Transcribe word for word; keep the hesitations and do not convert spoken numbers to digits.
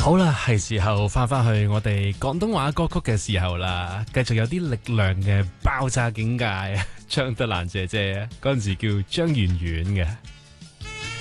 好啦，係時候翻返去我哋廣東話歌曲嘅時候啦，繼續有啲力量嘅爆炸境界，張德蘭姐姐嗰陣時叫張圓圓嘅。